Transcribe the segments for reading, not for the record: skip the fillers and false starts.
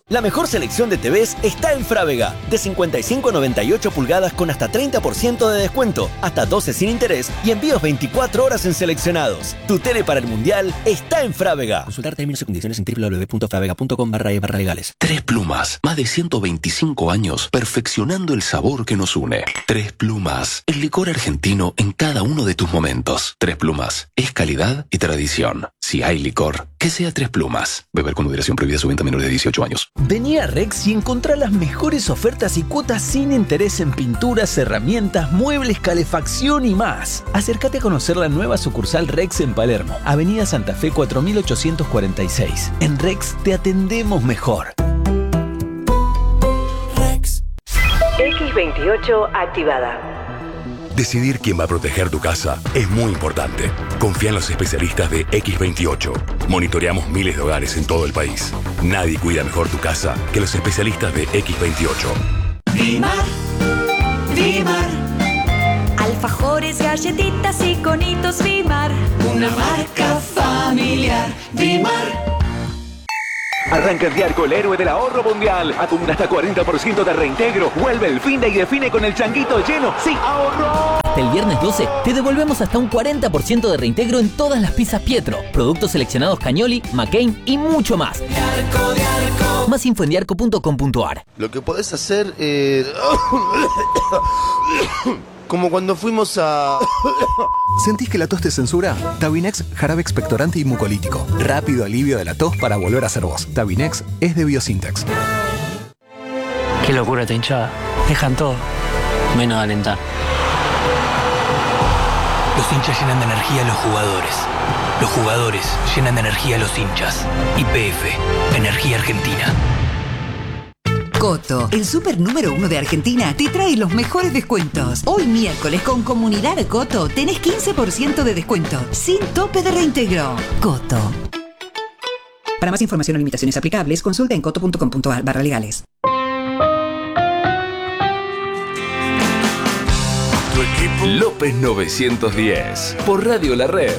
La mejor selección de TVs está en Frávega. De 55 a 98 pulgadas con hasta 30% de descuento, hasta 12 sin interés y envíos 24 horas en seleccionados. Tu tele para el Mundial está en Frávega. Consultar términos y condiciones en www.fravega.com/legales. Tres Plumas. Más de 125 años perfeccionando el sabor que nos une. Tres Plumas. El licor argentino en cada uno de tus momentos. Tres Plumas. Es calidad y tradición. Si hay licor, que sea Tres Plumas. Beber con moderación, prohibida su venta a menores de 18 años. Vení a Rex y encontrá las mejores ofertas y cuotas sin interés en pinturas, herramientas, muebles, calefacción y más. Acércate a conocer la nueva sucursal Rex en Palermo, Avenida Santa Fe 4846. En Rex te atendemos mejor. Rex. X28 activada. Decidir quién va a proteger tu casa es muy importante. Confía en los especialistas de X28. Monitoreamos miles de hogares en todo el país. Nadie cuida mejor tu casa que los especialistas de X28. Dimar, Dimar. Alfajores, galletitas y conitos Dimar. Una marca familiar. Dimar. Arranca el día con el héroe del ahorro mundial. Acumula hasta 40% de reintegro. Vuelve el fin de y define con el changuito lleno. ¡Sí, ahorro! El viernes 12 te devolvemos hasta un 40% de reintegro en todas las pizzas Pietro, productos seleccionados Cagnoli, McCain y mucho más. Diarco. Más info en diarco.com.ar. Lo que podés hacer como cuando fuimos a... ¿Sentís que la tos te censura? Tabinex, jarabe expectorante y mucolítico. Rápido alivio de la tos para volver a ser vos. Tabinex es de Biosintex. Qué locura esta hinchada. Dejan todo, menos de alentar. Los hinchas llenan de energía a los jugadores. Los jugadores llenan de energía a los hinchas. YPF, Energía Argentina. Coto, el super número 1 de Argentina, te trae los mejores descuentos. Hoy miércoles con Comunidad Coto tenés 15% de descuento, sin tope de reintegro. Coto. Para más información o limitaciones aplicables, consulta en coto.com.ar/legales. López 910 por Radio La Red.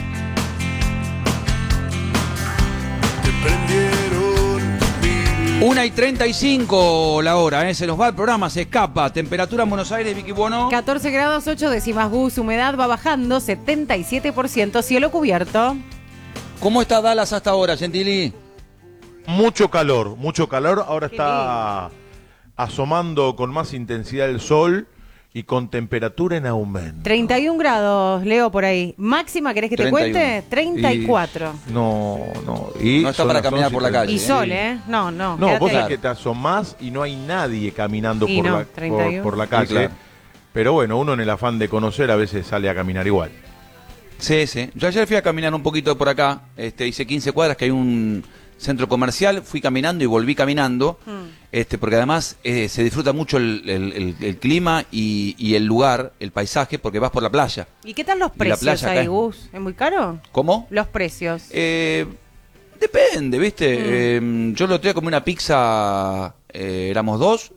1:35 la hora, se nos va el programa, se escapa. Temperatura en Buenos Aires, Vicky Buono. 14 grados 8 décimas Gus, humedad va bajando, 77%, cielo cubierto. ¿Cómo está Dallas hasta ahora, Gentili? Mucho calor. Ahora está asomando con más intensidad el sol y con temperatura en aumento. 31 grados, Leo, por ahí. Máxima, ¿querés que te 31. cuente? 34. No. Y no está para caminar por la calle. Y sol, No. No, vos sabés que te asomás y no hay nadie caminando por la calle. Claro. Pero bueno, uno en el afán de conocer a veces sale a caminar igual. Sí. Yo ayer fui a caminar un poquito por acá. Hice 15 cuadras, que hay un centro comercial. Fui caminando y volví caminando. Porque además se disfruta mucho el clima y el lugar, el paisaje, porque vas por la playa. ¿Y qué tal los precios ahí, Gus? ¿Es muy caro? ¿Cómo? Los precios. Depende, ¿viste? Yo lo tenía como una pizza, éramos dos,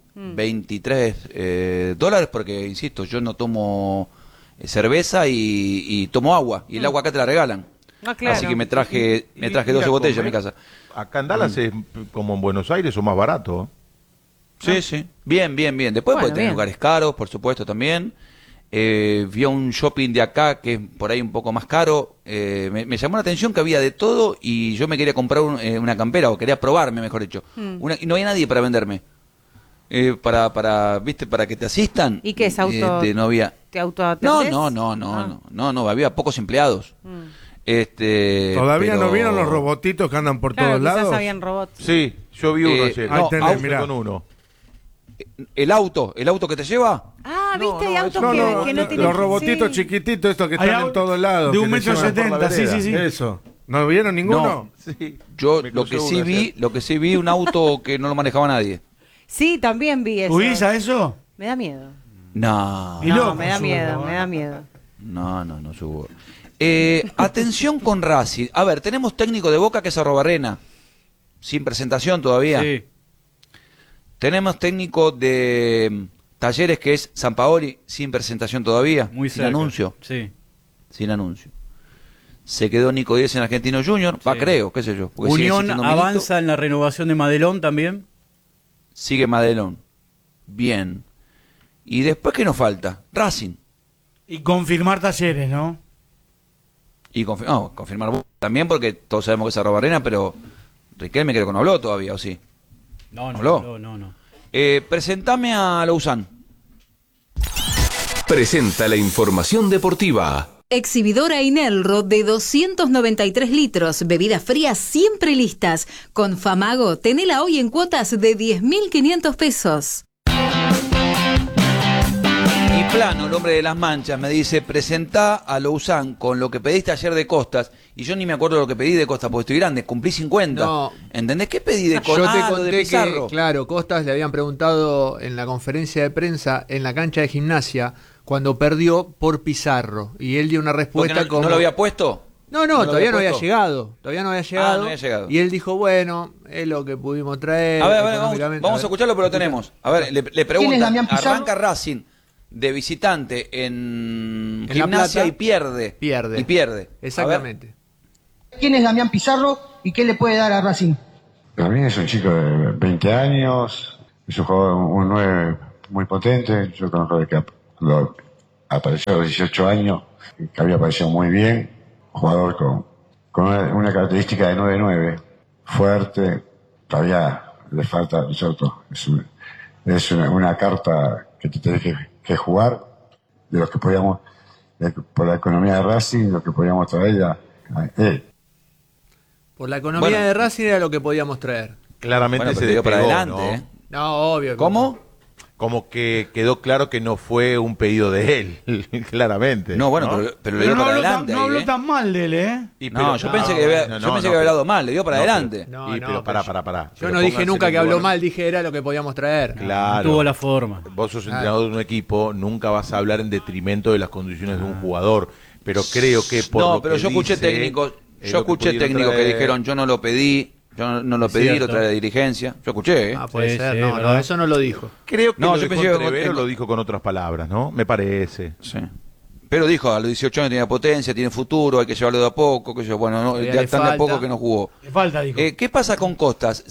$23, porque, insisto, yo no tomo cerveza y tomo agua, y el agua acá te la regalan. Ah, claro. Así que me traje 12 botellas a mi casa. Acá en Dallas es como en Buenos Aires o más barato. Sí. Bien. Después puede tener lugares caros, por supuesto, también. Vi a un shopping de acá que es por ahí un poco más caro. Me llamó la atención que había de todo y yo me quería comprar una campera, o quería probarme, mejor dicho. Y no había nadie para venderme. Para que te asistan. ¿Y qué es auto? No había. ¿Te autoatendés? No, había pocos empleados. ¿Todavía no vieron los robotitos que andan por todos lados? Quizás habían robots. Sí, yo vi uno ayer. Ahí tenés, mirá. Con uno. ¿El auto que te lleva? Ah, ¿viste? Hay autos que no tienen... Los robotitos chiquititos, estos que están en todos lados. De 1,70 m, sí. Eso. ¿No vieron ninguno? No. Sí. Yo lo que sí vi, un auto que no lo manejaba nadie. Sí, también vi eso. ¿Subís a eso? Me da miedo. No, me da miedo. No subo. Atención con Racing. A ver, tenemos técnico de Boca que es Arrobarrena, sin presentación todavía. Sí. Tenemos técnico de Talleres que es Sampaoli, sin presentación todavía. Muy sin cerca. anuncio. Sí. Sin anuncio. se quedó Nico Díez en Argentino Junior, creo, qué sé yo. Unión avanza en la renovación de Madelón también. Sigue Madelón. Bien. ¿Y después qué nos falta? Racing. Y confirmar Talleres, ¿no? Y confirmar también, porque todos sabemos que es Arrobarrena, pero Riquelme creo que no habló todavía, ¿o sí? No. Presentame a Lousán. Presenta la información deportiva. Exhibidora Inelro de 293 litros, bebidas frías siempre listas. Con Famago, tenela hoy en cuotas de 10.500 pesos. Y Plano, el hombre de las manchas, me dice, presentá a Lousán con lo que pediste ayer de Costas. Y yo ni me acuerdo lo que pedí de Costas, porque estoy grande, cumplí 50. No. ¿Entendés qué pedí de Costas? Yo te conté de Pizarro. que, claro, Costas le habían preguntado en la conferencia de prensa en la cancha de Gimnasia cuando perdió por Pizarro. Y él dio una respuesta ¿No lo había puesto? No, todavía no había llegado. Todavía no había llegado. Y él dijo, bueno, es lo que pudimos traer. A ver, vamos a escucharlo, pero lo tenemos. A ver, le preguntan, arranca Racing de visitante en Gimnasia y pierde. Y pierde. Exactamente. ¿Quién es Damián Pizarro y qué le puede dar a Racing? Damián es un chico de 20 años, es un jugador, un 9 muy potente. Yo conozco de que cuando apareció a los 18 años, que había aparecido muy bien, un jugador con una característica de 9-9, fuerte, todavía le falta, es una carta que te tenés que jugar, de los que podíamos, por la economía de Racing, lo que podíamos traer a él. Por la economía de Racing era lo que podíamos traer. Claramente se despegó, para adelante, ¿no? No, obvio. ¿Cómo? Como que quedó claro que no fue un pedido de él, claramente. No, bueno, ¿no? pero le dio para adelante. No habló tan mal de él, ¿eh? Yo pensé que había hablado mal, le dio para adelante. Pero pará. Yo no dije nunca que habló mal, dije era lo que podíamos traer. Claro. Tuvo la forma. Vos sos entrenador de un equipo, nunca vas a hablar en detrimento de las condiciones de un jugador. Pero creo que por lo pero que yo escuché técnicos que dijeron, yo no lo pedí. Yo no lo pedí, lo trae la dirigencia. Yo escuché, ¿eh? Puede ser. No, eso no lo dijo. Creo que yo pensé que lo dijo con otras palabras, ¿no? Me parece. Sí. Pero dijo, a los 18 años tenía potencia, tiene futuro, hay que llevarlo de a poco, que yo, bueno, no, ya tan de a poco que no jugó. Le falta, dijo. ¿Qué pasa con Costas?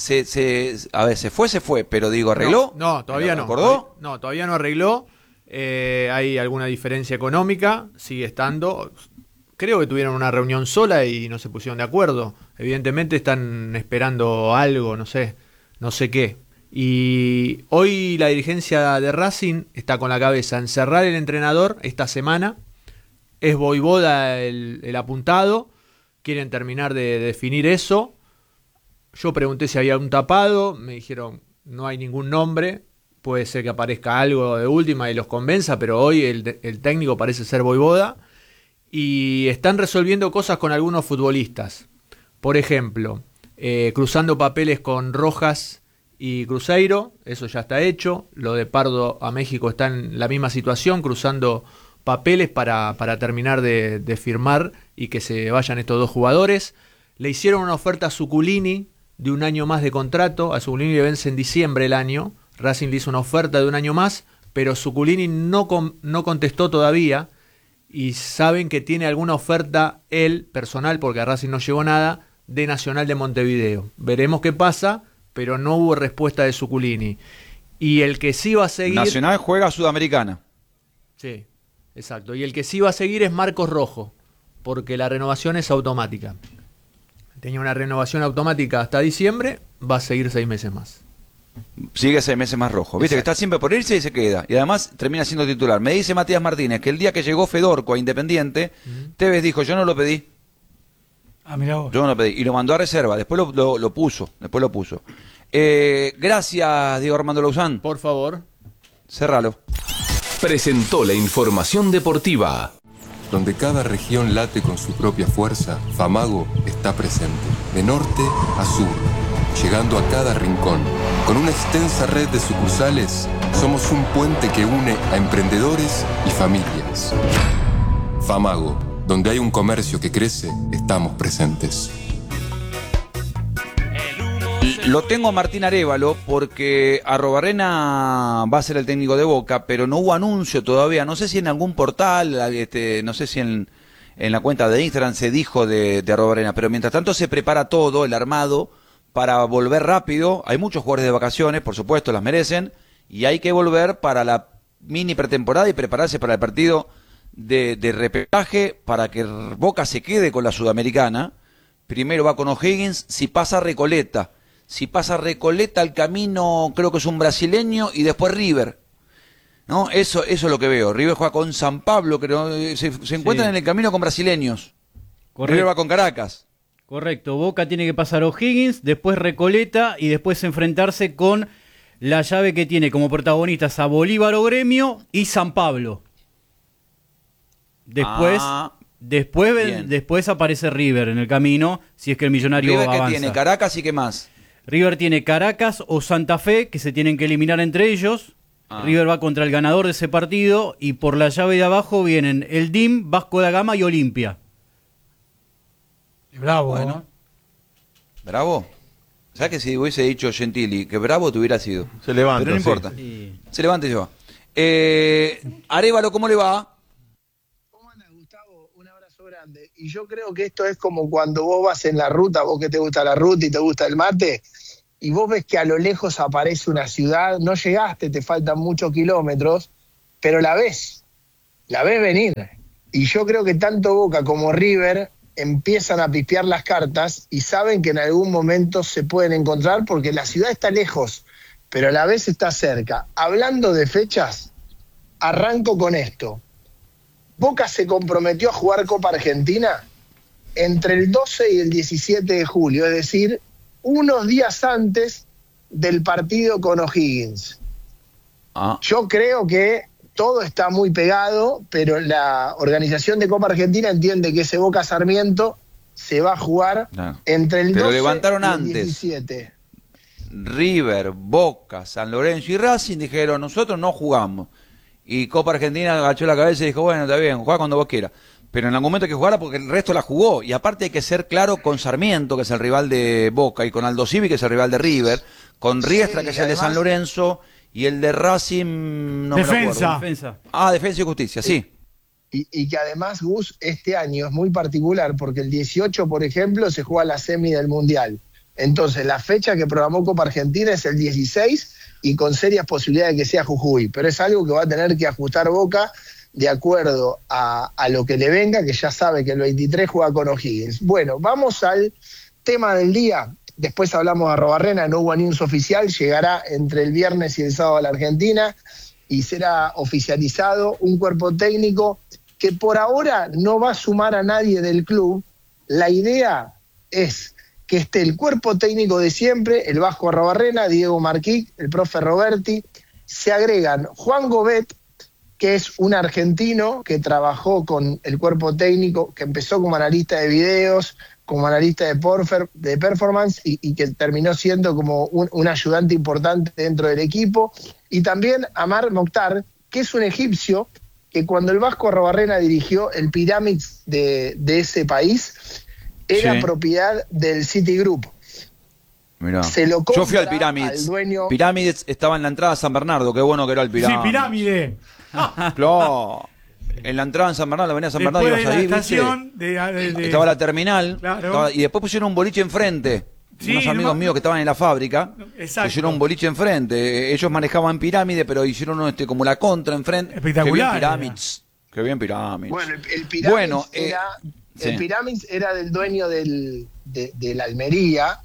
A ver, se fue, pero digo, ¿arregló? No, todavía no. ¿Acordó? No, todavía no arregló. Hay alguna diferencia económica, sigue estando. Creo que tuvieron una reunión sola y no se pusieron de acuerdo. Evidentemente están esperando algo, no sé qué. Y hoy la dirigencia de Racing está con la cabeza en cerrar el entrenador esta semana. Es Voivoda el apuntado. Quieren terminar de definir eso. Yo pregunté si había un tapado. Me dijeron no hay ningún nombre. Puede ser que aparezca algo de última y los convenza, pero hoy el técnico parece ser Voivoda. Y están resolviendo cosas con algunos futbolistas. Por ejemplo, cruzando papeles con Rojas y Cruzeiro, eso ya está hecho. Lo de Pardo a México está en la misma situación, cruzando papeles para terminar de firmar y que se vayan estos dos jugadores. Le hicieron una oferta a Zuculini de un año más de contrato. A Zuculini le vence en diciembre el año. Racing le hizo una oferta de un año más, pero Zuculini no contestó todavía. Y saben que tiene alguna oferta él, personal, porque a Racing no llegó nada, de Nacional de Montevideo. Veremos qué pasa, pero no hubo respuesta de Zuculini. Y el que sí va a seguir... Nacional juega Sudamericana. Sí, exacto. Y el que sí va a seguir es Marcos Rojo, porque la renovación es automática. Tenía una renovación automática hasta diciembre, va a seguir 6 meses más. Sigue 6 meses más Rojo. Viste que está siempre por irse y se queda. Y además termina siendo titular. Me dice Matías Martínez que el día que llegó Fedorco a Independiente, Tevez dijo, yo no lo pedí. Mirá vos. Yo no lo pedí. Y lo mandó a reserva. Después lo puso. Gracias, Diego Armando Lousán. Por favor. Cerralo. Presentó la información deportiva. Donde cada región late con su propia fuerza, Famago está presente. De norte a sur, llegando a cada rincón. Con una extensa red de sucursales, somos un puente que une a emprendedores y familias. Famago, donde hay un comercio que crece, estamos presentes. Lo tengo a Martín Arévalo porque Arrobarrena va a ser el técnico de Boca, pero no hubo anuncio todavía. No sé si en algún portal, no sé si en en la cuenta de Instagram se dijo de Arrobarrena, pero mientras tanto se prepara todo, el armado, para volver rápido. Hay muchos jugadores de vacaciones, por supuesto, las merecen, y hay que volver para la mini pretemporada y prepararse para el partido de repechaje para que Boca se quede con la Sudamericana. Primero va con O'Higgins, si pasa Recoleta. Si pasa Recoleta, el camino creo que es un brasileño y después River. ¿No? Eso es lo que veo. River juega con San Pablo, creo, se encuentran en el camino con brasileños. Correcto. River va con Caracas. Correcto, Boca tiene que pasar O'Higgins, después Recoleta y después enfrentarse con la llave que tiene como protagonistas a Bolívar o Gremio y San Pablo. Después aparece River en el camino, si es que el Millonario River avanza. que tiene Caracas y qué más. River tiene Caracas o Santa Fe, que se tienen que eliminar entre ellos. River va contra el ganador de ese partido y por la llave de abajo vienen el DIM, Vasco da Gama y Olimpia. Bravo, bueno. ¿no? ¿Bravo? ¿Sabes que si hubiese dicho Gentili que Bravo te hubiera sido? Se levanta. Pero no sí. importa. Sí. Se levanta y se va. Arévalo, ¿cómo le va? Y yo creo que esto es como cuando vos vas en la ruta, vos que te gusta la ruta y te gusta el mate, y vos ves que a lo lejos aparece una ciudad, no llegaste, te faltan muchos kilómetros, pero la ves venir. Y yo creo que tanto Boca como River empiezan a pispear las cartas y saben que en algún momento se pueden encontrar porque la ciudad está lejos, pero a la vez está cerca. Hablando de fechas, arranco con esto. Boca se comprometió a jugar Copa Argentina entre el 12 y el 17 de julio, es decir, unos días antes del partido con O'Higgins. Yo creo que todo está muy pegado, pero la organización de Copa Argentina entiende que ese Boca Sarmiento se va a jugar entre el 12 levantaron y el antes. 17. River, Boca, San Lorenzo y Racing dijeron, nosotros no jugamos. Y Copa Argentina agachó la cabeza y dijo, bueno, está bien, juega cuando vos quieras. Pero en algún momento hay que jugarla porque el resto la jugó. Y aparte hay que ser claro con Sarmiento, que es el rival de Boca, y con Aldo Civi, que es el rival de River, con Riestra, que es el de San Lorenzo, y el de Racing... No Defensa. Defensa y Justicia, sí. Y que además, Gus, este año es muy particular porque el 18, por ejemplo, se juega la semi del Mundial. Entonces, la fecha que programó Copa Argentina es el 16 y con serias posibilidades de que sea Jujuy. Pero es algo que va a tener que ajustar Boca de acuerdo a lo que le venga, que ya sabe que el 23 juega con O'Higgins. Bueno, vamos al tema del día. Después hablamos de Arrobarrena, no hubo news oficial, llegará entre el viernes y el sábado a la Argentina y será oficializado un cuerpo técnico que por ahora no va a sumar a nadie del club. La idea es que esté el cuerpo técnico de siempre, el Vasco Arrobarrena, Diego Marquic, el profe Roberti, se agregan Juan Gobet, que es un argentino que trabajó con el cuerpo técnico, que empezó como analista de videos, como analista de performance y que terminó siendo como un ayudante importante dentro del equipo, y también Amar Mokhtar, que es un egipcio que cuando el Vasco Arrobarrena dirigió el Pyramids de ese país, era propiedad del Citigroup. Mirá. Se lo Yo fui al compra Pyramids. al dueño. Pyramids estaba en la entrada a San Bernardo, qué bueno que era el Pyramids. Sí, pirámide. Claro. En la entrada en San Bernardo, la avenida San Bernardo, Después ibas de ahí, la ¿viste? estación Estaba la terminal, Claro. y después pusieron un boliche enfrente. Sí, unos amigos míos que estaban en la fábrica, Exacto. pusieron un boliche enfrente. Ellos manejaban Pirámide, pero hicieron como la contra enfrente. Espectacular. Qué bien Pyramids. Bueno, el Pyramids el Pyramids era del dueño de la Almería,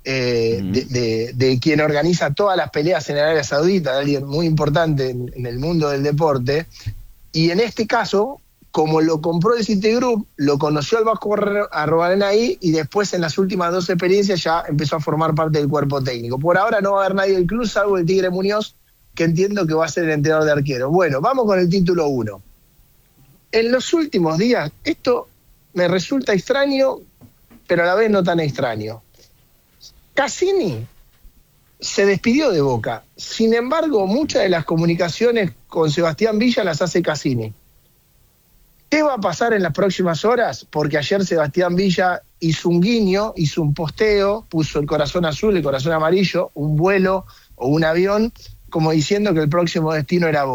de quien organiza todas las peleas en Arabia Saudita, alguien muy importante en el mundo del deporte. Y en este caso, como lo compró el Citigroup, lo conoció el Vasco Arrobarrena ahí y después en las últimas 2 experiencias ya empezó a formar parte del cuerpo técnico. Por ahora no va a haber nadie del club, salvo el Tigre Muñoz, que entiendo que va a ser el entrenador de arquero. Bueno, vamos con el título 1. En los últimos días, esto me resulta extraño, pero a la vez no tan extraño. Cassini se despidió de Boca. Sin embargo, muchas de las comunicaciones con Sebastián Villa las hace Cassini. ¿Qué va a pasar en las próximas horas? Porque ayer Sebastián Villa hizo un guiño, hizo un posteo, puso el corazón azul, el corazón amarillo, un vuelo o un avión, como diciendo que el próximo destino era Boca.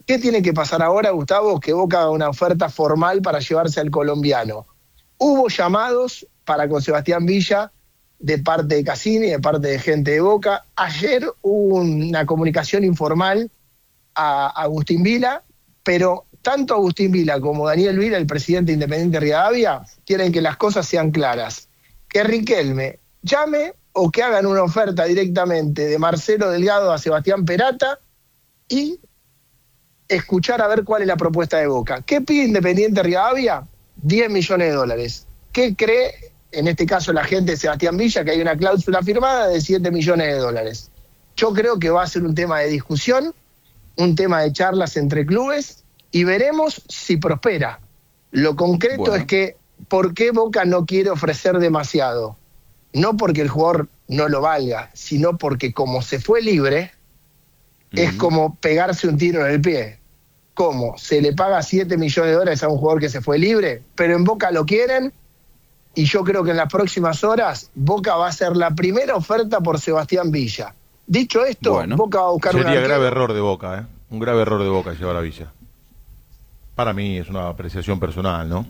¿Qué tiene que pasar ahora, Gustavo? Que Boca haga una oferta formal para llevarse al colombiano. Hubo llamados para con Sebastián Villa de parte de Cassini, de parte de gente de Boca. Ayer hubo una comunicación informal a Agustín Vila, pero tanto Agustín Vila como Daniel Vila, el presidente Independiente Rivadavia, quieren que las cosas sean claras. Que Riquelme llame o que hagan una oferta directamente de Marcelo Delgado a Sebastián Perata y escuchar a ver cuál es la propuesta de Boca. ¿Qué pide Independiente Rivadavia? 10 millones de dólares. ¿Qué cree, en este caso, la gente de Sebastián Villa, que hay una cláusula firmada de 7 millones de dólares? Yo creo que va a ser un tema de discusión, un tema de charlas entre clubes, y veremos si prospera. Lo concreto es que, ¿por qué Boca no quiere ofrecer demasiado? No porque el jugador no lo valga, sino porque como se fue libre, es como pegarse un tiro en el pie. ¿Cómo? Se le paga 7 millones de dólares a un jugador que se fue libre, pero en Boca lo quieren, y yo creo que en las próximas horas Boca va a hacer la primera oferta por Sebastián Villa. Dicho esto, Boca va a buscar un sería arquero. grave error de Boca, ¿eh? Un grave error de Boca llevar a Villa. Para mí es una apreciación personal, ¿no?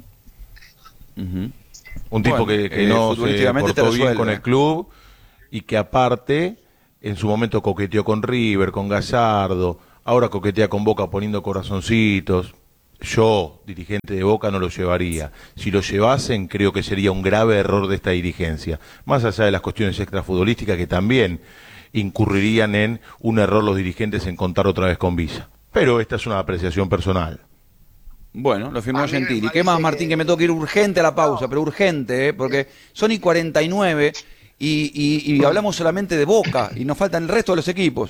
Un tipo que no se portó bien con el club y que aparte en su momento coqueteó con River, con Gallardo, ahora coquetea con Boca poniendo corazoncitos. Yo, dirigente de Boca, no lo llevaría. Si lo llevasen, creo que sería un grave error de esta dirigencia. Más allá de las cuestiones extrafutbolísticas que también incurrirían en un error los dirigentes en contar otra vez con Villa. Pero esta es una apreciación personal. Bueno, lo firmó Gentili. ¿Qué más, Martín? Que me tengo que ir urgente a la pausa, pero urgente, porque son y 49 y hablamos solamente de Boca y nos faltan el resto de los equipos.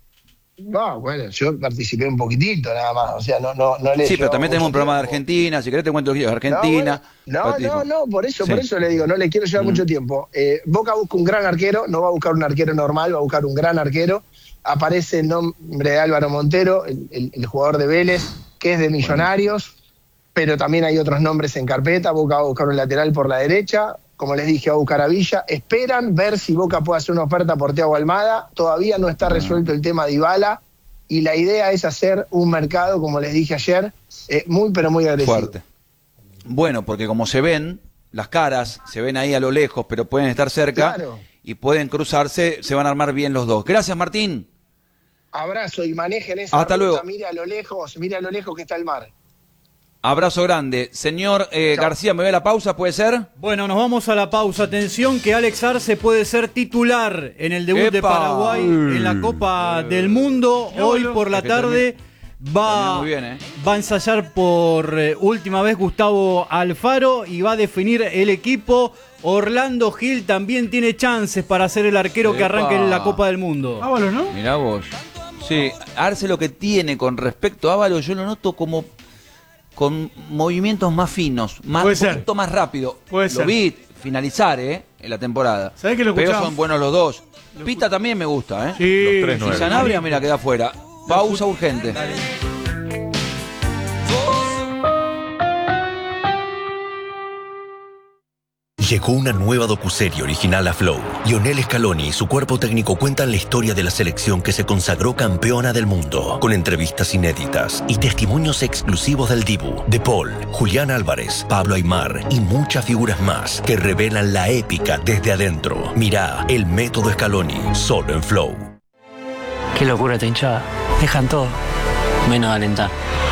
No, bueno, yo participé un poquitito nada más, o sea, no le. Sí, pero también tenemos un programa de Argentina, si querés te cuento de Argentina. No, por eso le digo, no le quiero llevar mucho tiempo. Boca busca un gran arquero, no va a buscar un arquero normal, va a buscar un gran arquero. Aparece el nombre de Álvaro Montero, el jugador de Vélez, que es de Millonarios, pero también hay otros nombres en carpeta. Boca va a buscar un lateral por la derecha, como les dije, va a buscar a Villa. Esperan ver si Boca puede hacer una oferta por Thiago Almada. Todavía no está resuelto el tema de Dybala, y la idea es hacer un mercado, como les dije ayer, muy pero muy agresivo. Fuerte. Bueno, porque como se ven, las caras se ven ahí a lo lejos, pero pueden estar cerca y pueden cruzarse, se van a armar bien los dos. Gracias, Martín. Abrazo y manejen esa Hasta ruta. luego. Mira a lo lejos que está el mar. Abrazo grande. Señor García, ¿me voy a la pausa? ¿Puede ser? Bueno, nos vamos a la pausa. Atención que Alex Arce puede ser titular en el debut de Paraguay en la Copa del Mundo. Hoy por la tarde va a ensayar por última vez Gustavo Alfaro y va a definir el equipo. Orlando Gil también tiene chances para ser el arquero que arranque en la Copa del Mundo. Ábalos, ¿no? Mirá vos. Sí, Arce lo que tiene con respecto a Ábalos, yo lo noto como con movimientos más finos, un poquito más rápido. Lo vi finalizar en la temporada. ¿Sabés que lo Pero escuchamos? son buenos los dos. Pita también me gusta, ¿eh? Sí, los tres y Sanabria, mira, queda afuera. Pausa urgente. Llegó una nueva docuserie original a Flow. Lionel Scaloni y su cuerpo técnico cuentan la historia de la selección que se consagró campeona del mundo, con entrevistas inéditas y testimonios exclusivos del Dibu, De Paul, Julián Álvarez, Pablo Aimar y muchas figuras más que revelan la épica desde adentro. Mirá El Método Scaloni, solo en Flow. Qué locura esta hinchada. Dejan todo, menos de alentar.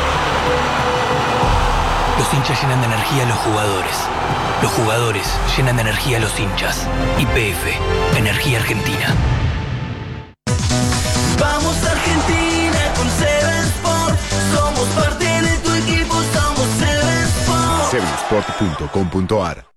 Los hinchas llenan de energía a los jugadores. Los jugadores llenan de energía a los hinchas. YPF, Energía Argentina. Vamos Argentina con Seven Sport. Somos parte de tu equipo, somos Seven Sport. Sevensport.com.ar